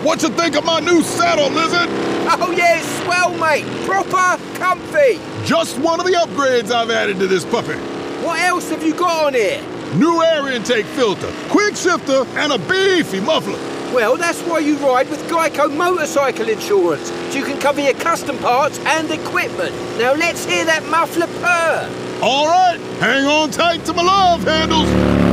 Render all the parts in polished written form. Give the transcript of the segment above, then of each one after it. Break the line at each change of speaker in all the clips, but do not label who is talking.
What you think of my new saddle, Lizard?
Oh, yeah, it's swell, mate. Proper comfy.
Just one of the upgrades I've added to this puppy.
What else have you got on here?
New air intake filter, quick shifter, and a beefy muffler.
Well, that's why you ride with Geico Motorcycle Insurance, so you can cover your custom parts and equipment. Now let's hear that muffler purr.
All right, hang on tight to my love handles.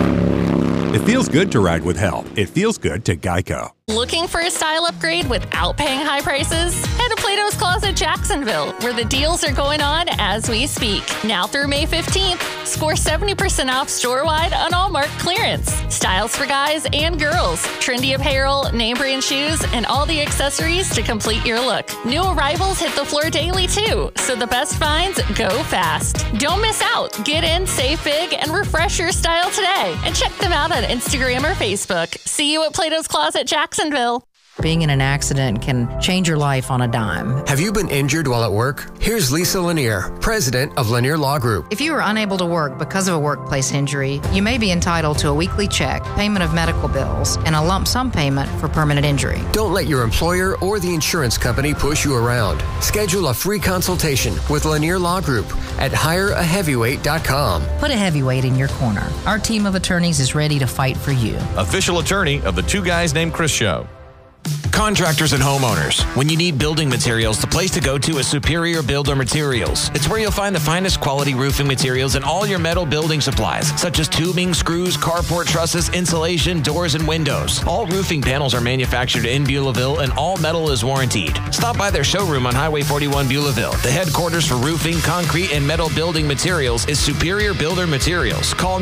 It feels good to ride with help. It feels good to Geico.
Looking for a style upgrade without paying high prices? Head to Plato's Closet Jacksonville, where the deals are going on as we speak. Now through May 15th, score 70% off store-wide on all marked clearance. Styles for guys and girls, trendy apparel, name brand shoes, and all the accessories to complete your look. New arrivals hit the floor daily too, so the best finds go fast. Don't miss out. Get in, save big, and refresh your style today. And check them out on Instagram or Facebook. See you at Plato's Closet Jacksonville.
Being in an accident can change your life on a dime.
Have you been injured while at work? Here's Lisa Lanier, president of Lanier Law Group.
If you are unable to work because of a workplace injury, you may be entitled to a weekly check, payment of medical bills, and a lump sum payment for permanent injury.
Don't let your employer or the insurance company push you around. Schedule a free consultation with Lanier Law Group at hireaheavyweight.com.
Put a heavyweight in your corner. Our team of attorneys is ready to fight for you.
Official attorney of the Two Guys Named Chris show.
Contractors and homeowners, when you need building materials, the place to go to is Superior Builder Materials. It's where you'll find the finest quality roofing materials and all your metal building supplies, such as tubing, screws, carport trusses, insulation, doors, and windows. All roofing panels are manufactured in Beulahville, and all metal is warrantied. Stop by their showroom on Highway 41 Beulahville. The headquarters for roofing, concrete, and metal building materials is Superior Builder Materials. Call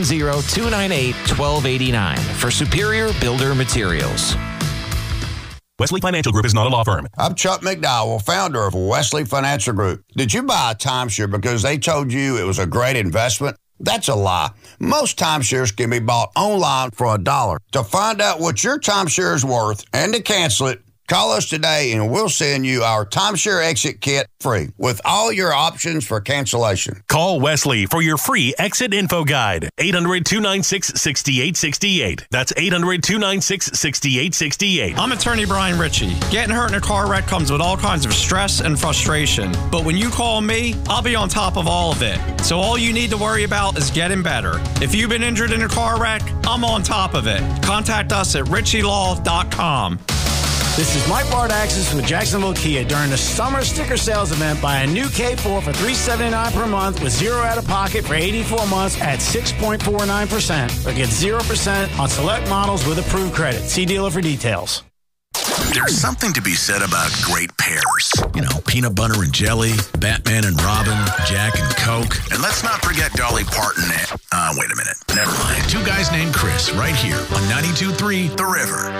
910-298-1289 for Superior Builder Materials.
Wesley Financial Group is not a law firm.
I'm Chuck McDowell, founder of Wesley Financial Group. Did you buy a timeshare because they told you it was a great investment? That's a lie. Most timeshares can be bought online for $1. To find out what your timeshare is worth and to cancel it, call us today and we'll send you our timeshare exit kit free with all your options for cancellation.
Call Wesley for your free exit info guide. 800-296-6868. That's 800-296-6868.
I'm attorney Brian Ritchie. Getting hurt in a car wreck comes with all kinds of stress and frustration. But when you call me, I'll be on top of all of it. So all you need to worry about is getting better. If you've been injured in a car wreck, I'm on top of it. Contact us at ritchielaw.com.
This is Mike Bardaxis from the Jacksonville Kia. During the summer sticker sales event, buy a new K4 for $379 per month with zero out of pocket for 84 months at 6.49%. Or get 0% on select models with approved credit. See dealer for details.
There's something to be said about great pairs. You know, peanut butter and jelly, Batman and Robin, Jack and Coke. And let's not forget Dolly Parton and... wait a minute. Never mind. Two Guys Named Chris right here on 92.3 The River.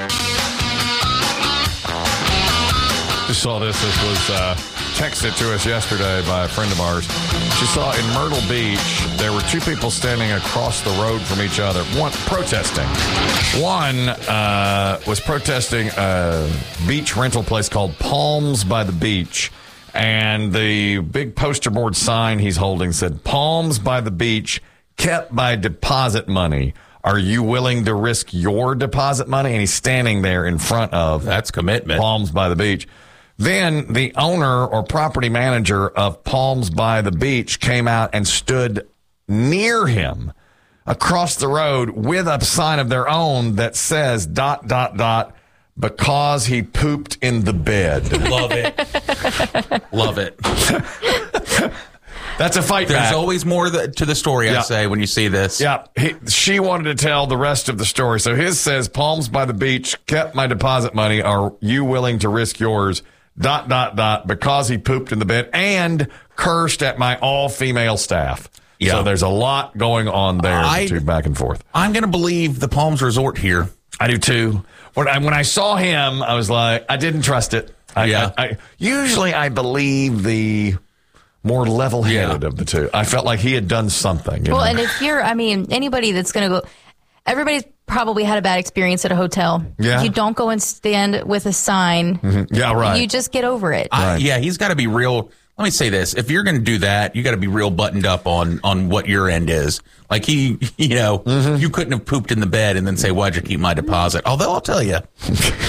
Just saw this. This was texted to us yesterday by a friend of ours. She saw in Myrtle Beach, there were two people standing across the road from each other, one protesting. One was protesting a beach rental place called Palms by the Beach. And the big poster board sign he's holding said, "Palms by the Beach, kept by deposit money. Are you willing to risk your deposit money?" And he's standing there in front of
That's commitment.
Palms by the Beach. Then the owner or property manager of Palms by the Beach came out and stood near him across the road with a sign of their own that says ... because he pooped in the bed.
Love it. Love it.
That's a fight back.
There's always more to the story, I say, when you see this.
Yeah. She wanted to tell the rest of the story. So his says, "Palms by the Beach, kept my deposit money. Are you willing to risk yours? ... because he pooped in the bed and cursed at my all-female staff." Yeah. So there's a lot going on there, back and forth.
I'm going to believe the Palms Resort here.
I do too. When I saw him, I was like, I didn't trust it. Usually I believe the more level-headed of the two. I felt like he had done something.
Well, and if you're, anybody that's going to go, everybody's probably had a bad experience at a hotel.
Yeah.
You don't go and stand with a sign.
Mm-hmm. Yeah, right.
You just get over it.
He's got to be real. Let me say this. If you're going to do that, you got to be real buttoned up on what your end is. Like you couldn't have pooped in the bed and then say, "Why'd you keep my deposit?" Although I'll tell you,